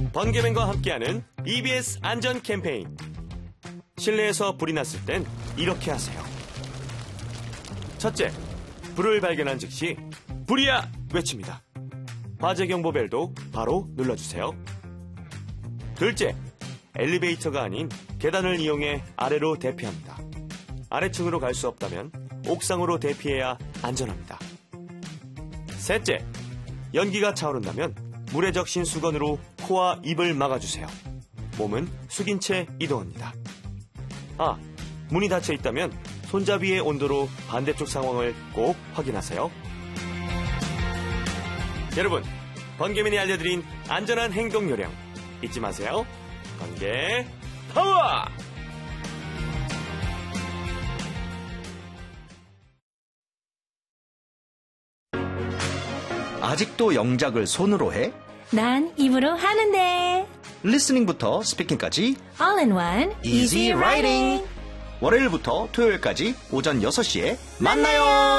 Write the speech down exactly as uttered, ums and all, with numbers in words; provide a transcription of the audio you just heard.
번개맨과 함께하는 이비에스 안전 캠페인. 실내에서 불이 났을 땐 이렇게 하세요. 첫째, 불을 발견한 즉시 불이야! 외칩니다. 화재경보벨도 바로 눌러주세요. 둘째, 엘리베이터가 아닌 계단을 이용해 아래로 대피합니다. 아래층으로 갈 수 없다면 옥상으로 대피해야 안전합니다. 셋째, 연기가 차오른다면 물에 적신 수건으로 코와 입을 막아주세요. 몸은 숙인 채 이동합니다. 아, 문이 닫혀 있다면 손잡이의 온도로 반대쪽 상황을 꼭 확인하세요. 여러분, 번개맨이 알려드린 안전한 행동 요령 잊지 마세요. 번개 파워! 아직도 영작을 손으로 해? 난 입으로 하는데. 리스닝부터 스피킹까지 All in one, Easy Writing. 월요일부터 토요일까지 오전 여섯 시에 만나요.